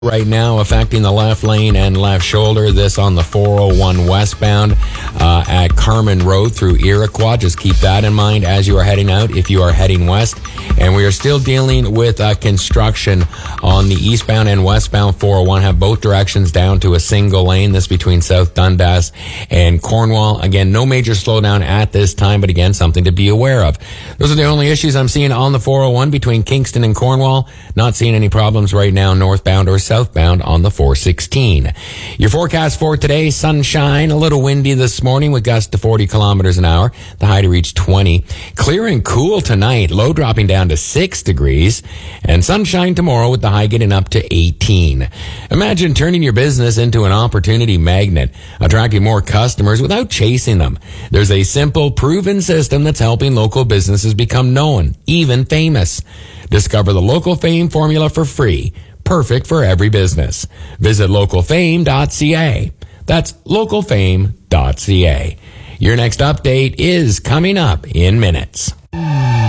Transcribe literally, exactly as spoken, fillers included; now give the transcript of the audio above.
Right now affecting the left lane and left shoulder. This on the four oh one westbound uh, at Carmen Road through Iroquois. Just keep that in mind as you are heading out if you are heading west. And we are still dealing with uh, construction on the eastbound and westbound four oh one. Have both directions down to a single lane. This between South Dundas and Cornwall. Again, no major slowdown at this time, but again, something to be aware of. Those are the only issues I'm seeing on the four oh one between Kingston and Cornwall. Not seeing any problems right now northbound or southbound on the four sixteen. Your forecast for today, sunshine, a little windy this morning with gusts to forty kilometers an hour. The high to reach twenty. Clear and cool tonight, low dropping down to six degrees. And sunshine tomorrow with the high getting up to eighteen. Imagine turning your business into an opportunity magnet, attracting more customers without chasing them. There's a simple, proven system that's helping local businesses become known, even famous. Discover the Local Fame formula for free. Perfect for every business. Visit local fame dot c a. That's local fame dot c a. Your next update is coming up in minutes.